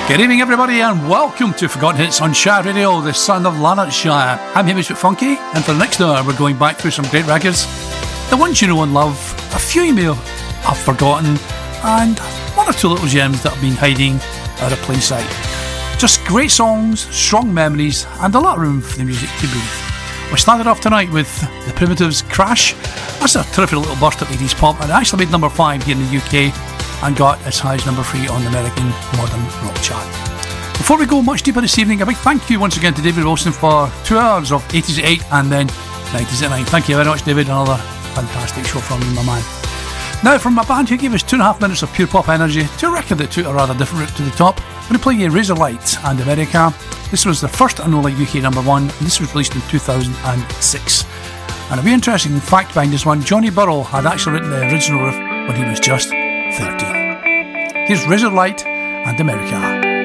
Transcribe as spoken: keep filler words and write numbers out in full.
Good evening, everybody, and welcome to Forgotten Hits on Shire Radio, the son of Lanarkshire. I'm Hamish McFunky, and for the next hour, we're going back through some great records. The ones you know and love, a few you may have forgotten, and one or two little gems that have been hiding out of plain sight. Just great songs, strong memories, and a lot of room for the music to breathe. We started off tonight with The Primitives' Crash. That's a terrific little burst of eighties pop, and it actually made number five here in the U K, and got as high as number three on the American Modern Rock Chart. Before we go much deeper this evening, a big thank you once again to David Wilson for two hours of eighties at eight and then nineties at nine. Thank you very much, David. Another fantastic show from you, my man. Now, from my band who gave us two and a half minutes of pure pop energy to a record that took a rather different route to the top, I'm going to play you Razorlight and America. This was the first and only U K number one, and this was released in two thousand six. And a very interesting fact behind this one, Johnny Burrell had actually written the original riff when he was just thirteen. Here's Razorlight and America.